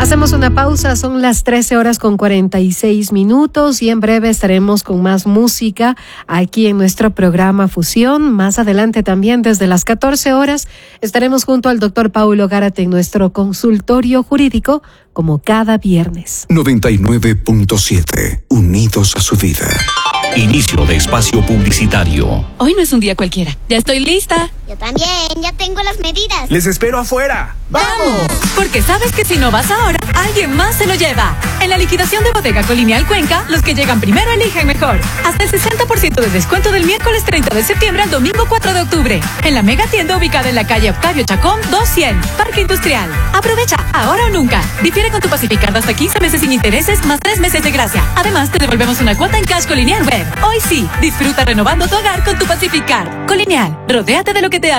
Hacemos una pausa, son las 13:46 y en breve estaremos con más música aquí en nuestro programa Fusión. Más adelante también desde las 14 estaremos junto al doctor Paulo Gárate en nuestro consultorio jurídico como cada viernes. 99.7, unidos a su vida. Inicio de espacio publicitario. Hoy no es un día cualquiera. Ya estoy lista. Yo también, ya tengo las medidas. Les espero afuera. ¡Vamos! Porque sabes que si no vas ahora, alguien más se lo lleva. En la liquidación de Bodega Colonial Cuenca, los que llegan primero eligen mejor. Hasta el 60% de descuento del miércoles 30 de septiembre al domingo 4 de octubre. En la mega tienda ubicada en la calle Octavio Chacón 200, Parque Industrial. Aprovecha, ahora o nunca. Difiere con tu Pacificard hasta 15 meses sin intereses más 3 meses de gracia. Además, te devolvemos una cuota en cash Colonial Web. Hoy sí, disfruta renovando tu hogar con tu Pacificard. Colonial, rodéate de lo que te